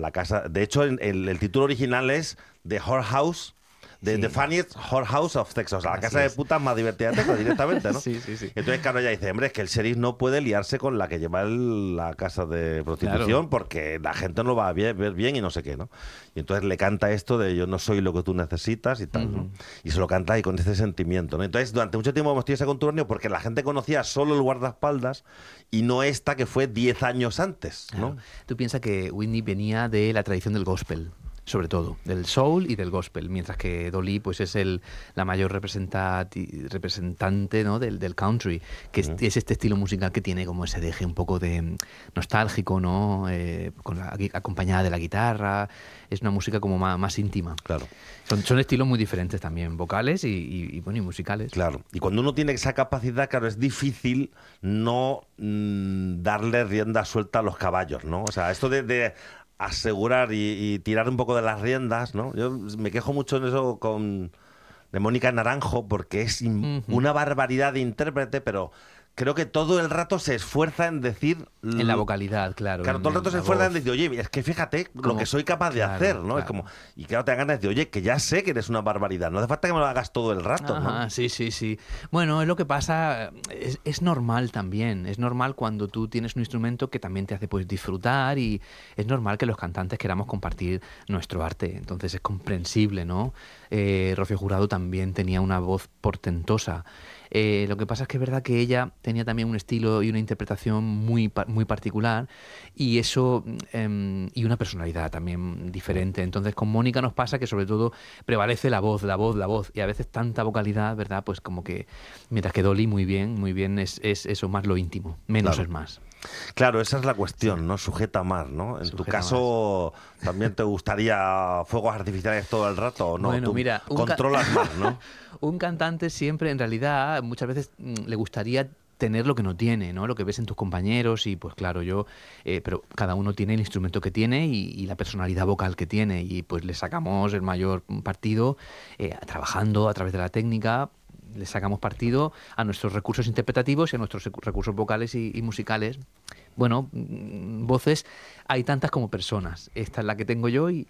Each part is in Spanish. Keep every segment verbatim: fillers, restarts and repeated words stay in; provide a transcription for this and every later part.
la casa. De hecho, el, el, el título original es The Whorehouse. The, Sí. the Funniest Whorehouse of Texas. O sea, la Así casa es. de putas más divertida de Texas, directamente, ¿no? Sí, sí, sí. Entonces, claro, ella dice, hombre, es que el sheriff no puede liarse con la que lleva el- la casa de prostitución Claro. porque la gente no lo va a ver ver bien y no sé qué, ¿no? Y entonces le canta esto de yo no soy lo que tú necesitas y tal, ¿no? Ujú. Y se lo canta y con ese sentimiento, ¿no? Entonces, durante mucho tiempo hemos tenido ese contubernio porque la gente conocía solo el guardaespaldas y no esta que fue diez años antes, ¿no? Claro. Tú piensas que Whitney venía de la tradición del gospel, sobre todo, del soul y del gospel, mientras que Dolly pues es el, la mayor representati- representante, ¿no? del, del country, que es, Ujú. es este estilo musical que tiene como ese deje un poco de mm, nostálgico, ¿no? Eh, con la gui- acompañada de la guitarra, es una música como más, más íntima. Claro. Son, son estilos muy diferentes también, vocales y, y, y, bueno, y musicales. Claro, y cuando uno tiene esa capacidad, claro, es difícil no mm, darle rienda suelta a los caballos, ¿no? O sea, esto de, de asegurar y, y tirar un poco de las riendas, ¿no? Yo me quejo mucho en eso con de Mónica Naranjo porque es in- Ujú. una barbaridad de intérprete, pero creo que todo el rato se esfuerza en decir... En la l- vocalidad, claro. Claro, en, todo el en rato se la esfuerza en voz. decir, oye, es que fíjate lo Como- que soy capaz de claro, hacer, ¿no? Es claro. como, y claro, te dan ganas de, oye, que ya sé que eres una barbaridad, no hace falta que me lo hagas todo el rato, ¿no? Ajá, sí, sí, sí. Bueno, es lo que pasa, es, es normal también, es normal cuando tú tienes un instrumento que también te hace pues disfrutar y es normal que los cantantes queramos compartir nuestro arte, entonces es comprensible, ¿no? Eh, Rocío Jurado también tenía una voz portentosa. Eh, lo que pasa es que es verdad que ella tenía también un estilo y una interpretación muy, pa- muy particular y eso em, y una personalidad también diferente. Entonces con Mónica nos pasa que sobre todo prevalece la voz, la voz, la voz y a veces tanta vocalidad, ¿verdad? Pues como que mientras que Dolly muy bien, muy bien es, es eso más lo íntimo, menos Claro. es más. Claro, esa es la cuestión, ¿no? Sujeta más, ¿no? En tu Sujeta caso, ¿también te gustaría fuegos artificiales todo el rato o no? Bueno, Tú mira, un ca- controlas más, ¿no? Un cantante siempre, en realidad, muchas veces mm, le gustaría tener lo que no tiene, ¿no? Lo que ves en tus compañeros y pues claro, yo, eh, pero cada uno tiene el instrumento que tiene y, y la personalidad vocal que tiene y pues le sacamos el mayor partido eh, trabajando a través de la técnica, le sacamos partido a nuestros recursos interpretativos y a nuestros recu- recursos vocales y, y musicales. Bueno, mm, voces hay tantas como personas. Esta es la que tengo yo y,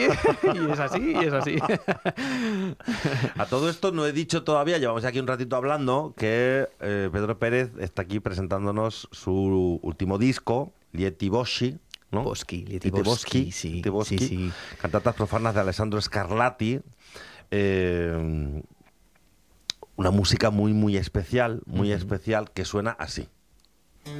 y, y es así, y es así. A todo esto no he dicho todavía, llevamos aquí un ratito hablando, que eh, Pedro Pérez está aquí presentándonos su último disco, Lieti Boschi, ¿no? Boschi, Lieti Lieti Boschi, Boschi, sí, Lieti Boschi, sí, sí. Cantatas profanas de Alessandro Scarlatti. Eh, una música muy, muy especial, muy Ujú. especial, que suena así.